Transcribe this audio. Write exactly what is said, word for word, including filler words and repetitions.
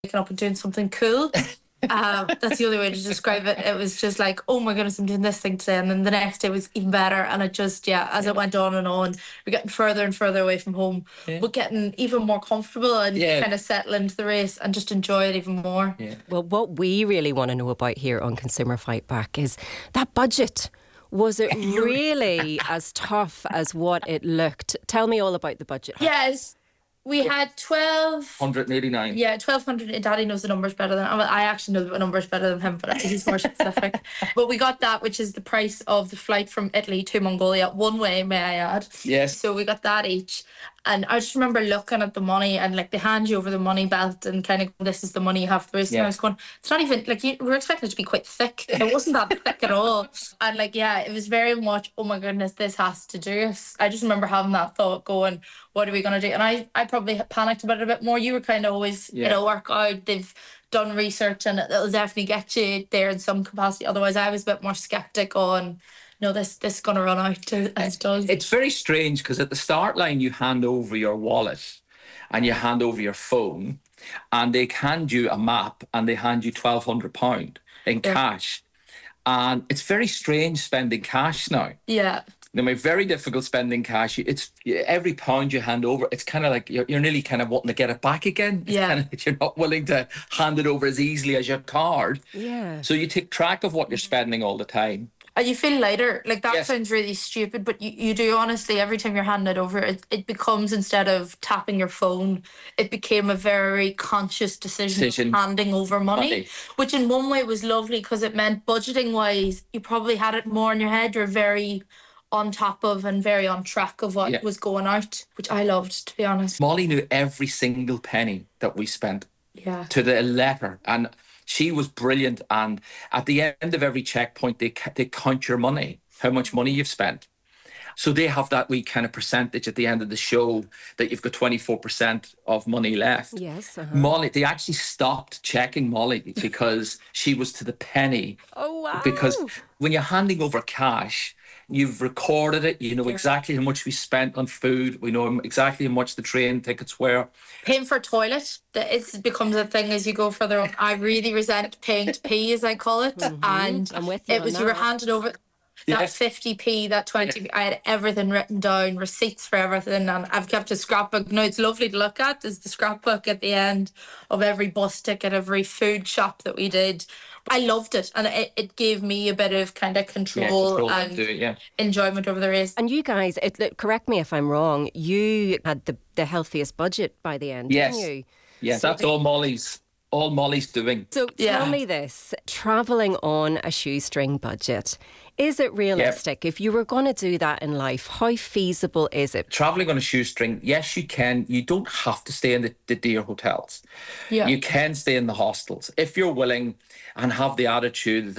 waking up and doing something cool. Um, that's the only way to describe it. It was just like, oh my goodness, I'm doing this thing today. And then the next day was even better. And it just, yeah, as it went on and on, we're getting further and further away from home, Yeah. but getting even more comfortable and Yeah. kind of settle into the race and just enjoy it even more. Yeah. Well, what we really want to know about here on Consumer Fight Back is that budget. Was it really as tough as what it looked? Tell me all about the budget. Yes. We had twelve. one hundred eighty-nine. Yeah, twelve hundred. Daddy knows the numbers better than well, I actually know the numbers better than him, but he's more specific. But we got that, which is the price of the flight from Italy to Mongolia, one way, may I add. Yes. So we got that each. And I just remember looking at the money and like they hand you over the money belt and kind of this is the money you have for the race. Yeah. And I was going, it's not even like you, we were expecting it to be quite thick. It wasn't that thick at all. And like, yeah, it was very much, oh my goodness, this has to do it. I just remember having that thought going, what are we going to do? And I, I probably panicked about it a bit more. You were kind of always, Yeah. you know, work out, they've done research and it'll definitely get you there in some capacity. Otherwise, I was a bit more skeptic on, no, this this is going to run out as it does. It's very strange because at the start line, you hand over your wallet and you hand over your phone and they hand you a map and they hand you twelve hundred pounds in Yeah. cash. And it's very strange spending cash now. Yeah. I mean, very difficult spending cash. It's every pound you hand over, it's kind of like you're, you're nearly kind of wanting to get it back again. It's Yeah. kind of, you're not willing to hand it over as easily as your card. Yeah. So you take track of what you're spending all the time. And you feel lighter. Like that Yes. sounds really stupid, but you, you do honestly, every time you're handing it over, it, it becomes, instead of tapping your phone, it became a very conscious decision, Decision. of handing over money, Money. which in one way was lovely because it meant budgeting wise, you probably had it more in your head. You're very on top of and very on track of what Yeah. was going out, which I loved, to be honest. Molly knew every single penny that we spent Yeah. to the letter, and she was brilliant. And at the end of every checkpoint, they ca- they count your money, how much money you've spent. So they have that wee kind of percentage at the end of the show that you've got twenty-four percent of money left. Yes. Uh-huh. Molly, they actually stopped checking Molly because she was to the penny. Oh, wow. Because when you're handing over cash, you've recorded it. You know exactly how much we spent on food. We know exactly how much the train tickets were. Paying for a toilet, that it becomes a thing as you go further on. I really resent paying to pee, as I call it. And I'm with you it on was, you were that. handed over that Yes. fifty p, that twenty p. I had everything written down, receipts for everything. And I've kept a scrapbook. Now, it's lovely to look at. There's the scrapbook at the end of every bus ticket, every food shop that we did. I loved it. And it, it gave me a bit of kind of Yeah, control, control and to do it, yeah. enjoyment over the race. And you guys, it, look, correct me if I'm wrong, you had the, the healthiest budget by the end, Yes. didn't you? Yes, So that's the- all Molly's. All Molly's doing. So Yeah. tell me this, travelling on a shoestring budget, is it realistic? If you were going to do that in life, how feasible is it? Travelling on a shoestring, yes, you can. You don't have to stay in the, the dear hotels. Yeah. You can stay in the hostels if you're willing and have the attitude